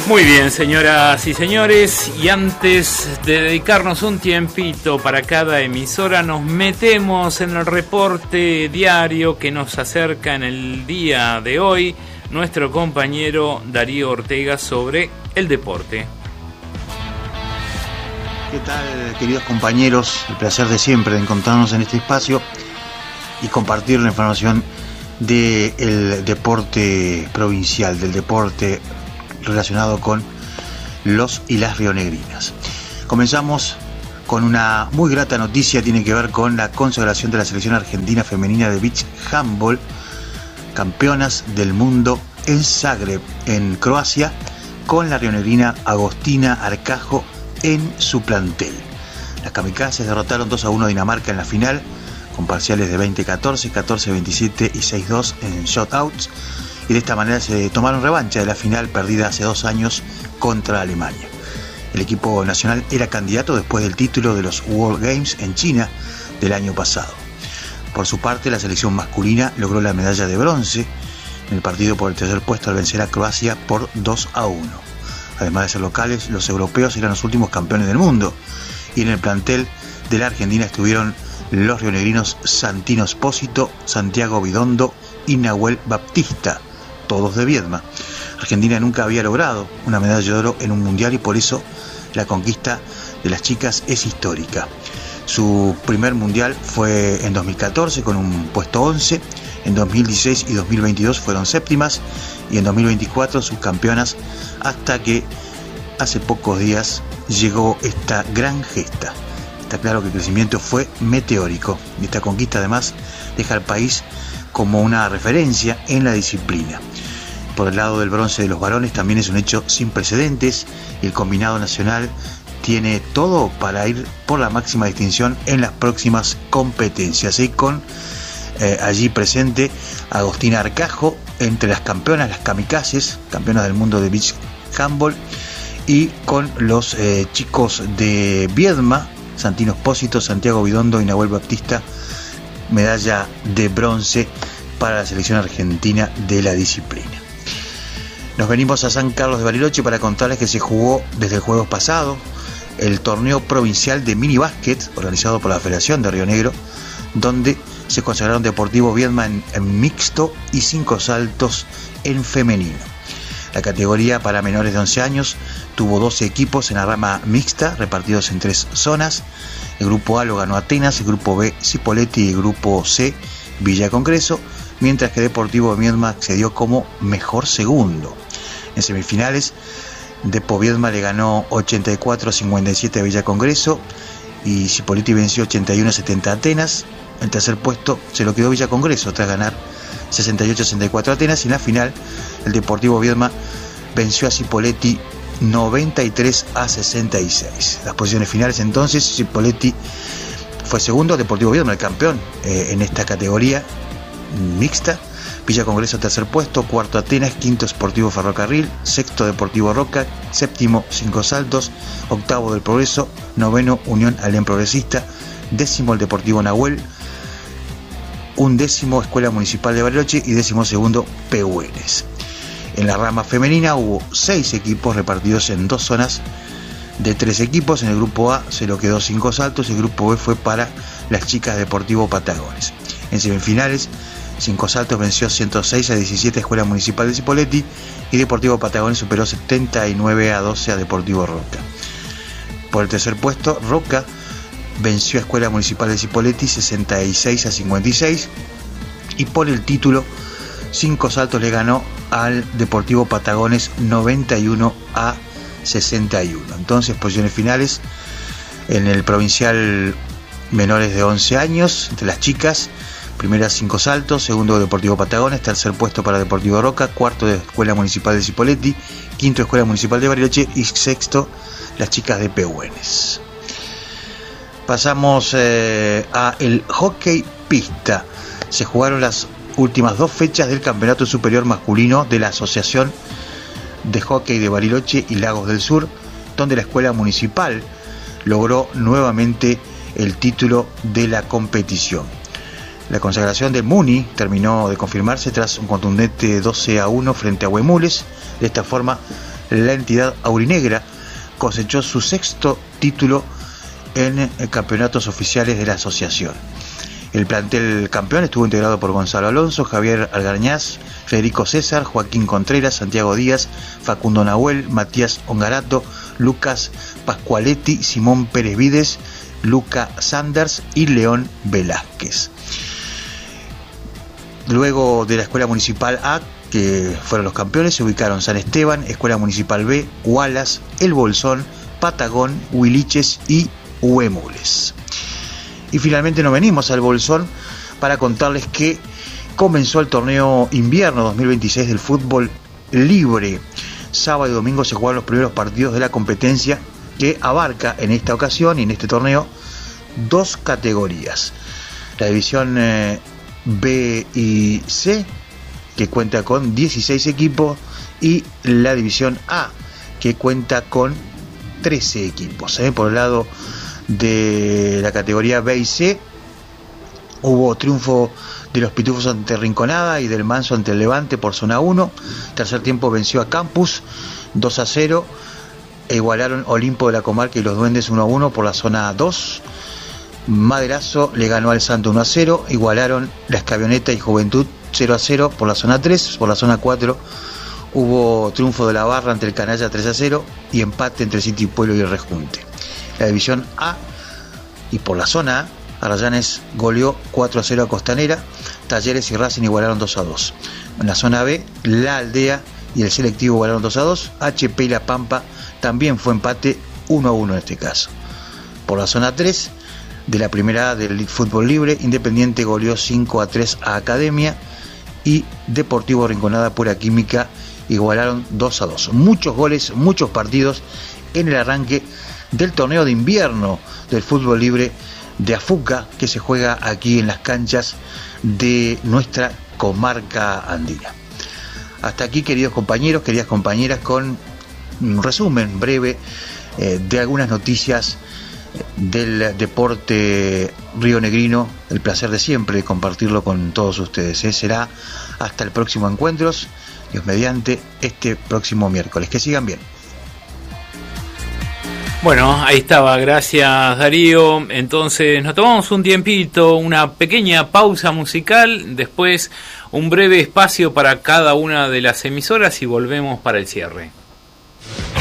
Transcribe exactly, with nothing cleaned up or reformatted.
Muy bien, señoras y señores, y antes de dedicarnos un tiempito para cada emisora, nos metemos en el reporte diario que nos acerca en el día de hoy nuestro compañero Darío Ortega sobre el deporte. ¿Qué tal, queridos compañeros? El placer de siempre de encontrarnos en este espacio y compartir la información del deporte provincial, del deporte relacionado con los y las rionegrinas. Comenzamos con una muy grata noticia, tiene que ver con la consagración de la selección argentina femenina de beach handball, campeonas del mundo en Zagreb, en Croacia, con la rionegrina Agostina Arcajo en su plantel. Las kamikazes derrotaron dos a uno a Dinamarca en la final, con parciales de veinte a catorce, catorce a veintisiete y seis a dos en shotouts, y de esta manera se tomaron revancha de la final perdida hace dos años contra Alemania. El equipo nacional era candidato después del título de los World Games en China del año pasado. Por su parte, la selección masculina logró la medalla de bronce en el partido por el tercer puesto al vencer a Croacia por dos a uno. Además de ser locales, los europeos eran los últimos campeones del mundo, y en el plantel de la Argentina estuvieron los rionegrinos Santino Espósito, Santiago Bidondo y Nahuel Baptista, todos de Viedma. Argentina nunca había logrado una medalla de oro en un mundial y por eso la conquista de las chicas es histórica. Su primer mundial fue en dos mil catorce con un puesto once, en dos mil dieciséis y dos mil veintidós fueron séptimas y en dos mil veinticuatro subcampeonas, hasta que hace pocos días llegó esta gran gesta. Está claro que el crecimiento fue meteórico y esta conquista además deja al país como una referencia en la disciplina. Por el lado del bronce de los varones también es un hecho sin precedentes. El combinado nacional tiene todo para ir por la máxima distinción en las próximas competencias, y con eh, allí presente Agostina Arcajo entre las campeonas, las kamikazes, campeonas del mundo de beach handball, y con los eh, chicos de Viedma, Santino Espósito, Santiago Bidondo y Nahuel Baptista, medalla de bronce para la selección argentina de la disciplina. Nos venimos a San Carlos de Bariloche para contarles que se jugó desde el jueves pasado el torneo provincial de mini básquet organizado por la Federación de Río Negro, donde se consagraron Deportivo Viedma en, en mixto y cinco saltos en femenino. La categoría para menores de once años tuvo doce equipos en la rama mixta, repartidos en tres zonas. El grupo A lo ganó Atenas, el grupo B Cipolletti y el grupo C Villa Congreso, mientras que Deportivo Viedma accedió como mejor segundo. En semifinales, Depo Viedma le ganó ochenta y cuatro a cincuenta y siete a Villa Congreso y Cipolletti venció ochenta y uno a setenta a Atenas. El tercer puesto se lo quedó Villa Congreso tras ganar sesenta y ocho a sesenta y cuatro a Atenas, y en la final el Deportivo Viedma venció a Cipolletti noventa y tres a sesenta y seis. Las posiciones finales entonces: Cipolletti fue segundo, Deportivo Viedma el campeón eh, en esta categoría mixta, Villa Congreso tercer puesto, cuarto Atenas, quinto Sportivo Ferrocarril, sexto Deportivo Roca, séptimo Cinco Saltos, octavo del Progreso, noveno Unión Alem Progresista, décimo el Deportivo Nahuel, undécimo Escuela Municipal de Bariloche y décimo segundo Pehuenes. En la rama femenina hubo seis equipos repartidos en dos zonas de tres equipos. En el grupo A se lo quedó Cinco Saltos y el grupo B fue para las chicas Deportivo Patagones. En semifinales, Cinco Saltos venció ciento seis a diecisiete a Escuela Municipal de Cipolletti y Deportivo Patagones superó setenta y nueve a doce a Deportivo Roca. Por el tercer puesto, Roca venció a Escuela Municipal de Cipolletti sesenta y seis a cincuenta y seis, y por el título Cinco Saltos le ganó al Deportivo Patagones noventa y uno a sesenta y uno. Entonces, posiciones finales en el provincial menores de once años, entre las chicas: primera Cinco Saltos, segundo Deportivo Patagones, tercer puesto para Deportivo Roca, cuarto de Escuela Municipal de Cipolletti, quinto Escuela Municipal de Bariloche y sexto las chicas de Pehuenes. Pasamos eh, a el hockey pista. Se jugaron las últimas dos fechas del Campeonato Superior Masculino de la Asociación de Hockey de Bariloche y Lagos del Sur, donde la Escuela Municipal logró nuevamente el título de la competición. La consagración de Muni terminó de confirmarse tras un contundente doce a uno frente a Huemules. De esta forma, la entidad aurinegra cosechó su sexto título en campeonatos oficiales de la asociación. El plantel campeón estuvo integrado por Gonzalo Alonso, Javier Algarñaz, Federico César, Joaquín Contreras, Santiago Díaz, Facundo Nahuel, Matías Ongarato, Lucas Pascualetti, Simón Pérez Vides, Luca Sanders y León Velázquez. Luego de la Escuela Municipal A, que fueron los campeones, se ubicaron San Esteban, Escuela Municipal B, Wallace, El Bolsón, Patagón, Huiliches y Huemules. Y finalmente nos venimos al Bolsón para contarles que comenzó el torneo invierno dos mil veintiséis del fútbol libre. Sábado y domingo se jugaron los primeros partidos de la competencia, que abarca en esta ocasión y en este torneo dos categorías. La división eh, B y C, que cuenta con dieciséis equipos, y la división A, que cuenta con trece equipos. ¿eh? Por el lado de la categoría B y C hubo triunfo de los Pitufos ante Rinconada y del Manso ante el Levante por zona uno. Tercer tiempo venció a Campus dos a cero e igualaron Olimpo de la Comarca y los Duendes uno a uno por la zona dos. Maderazo le ganó al Santo uno a cero, igualaron la Escavioneta y Juventud cero a cero por la zona tres. Por la zona cuatro hubo triunfo de la Barra ante el Canalla tres a cero y empate entre City Pueblo y el Rejunte. La división A, y por la zona A, Arrayanes goleó cuatro a cero a Costanera, Talleres y Racing igualaron dos a dos. En la zona B, La Aldea y el Selectivo igualaron dos a dos, H P y La Pampa también fue empate uno a uno en este caso. Por la zona tres, de la primera A del fútbol libre, Independiente goleó cinco a tres a Academia y Deportivo Rinconada Pura Química igualaron dos a dos. Muchos goles, muchos partidos en el arranque del torneo de invierno del fútbol libre de Afuca, que se juega aquí en las canchas de nuestra comarca andina. Hasta aquí, queridos compañeros, queridas compañeras, con un resumen breve eh, de algunas noticias del deporte rionegrino. El placer de siempre de compartirlo con todos ustedes. ¿eh? Será hasta el próximo encuentro, Dios mediante, este próximo miércoles. Que sigan bien. Bueno, ahí estaba, gracias Darío. Entonces nos tomamos un tiempito, una pequeña pausa musical, después un breve espacio para cada una de las emisoras y volvemos para el cierre.